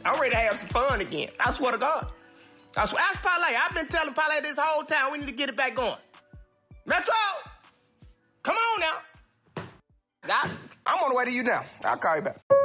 I'm ready to have some fun again. I swear to God. I swear. Ask Parlay. I've been telling Parlay this whole time we need to get it back going. Metro, come on now. I'm on the way to you now. I'll call you back.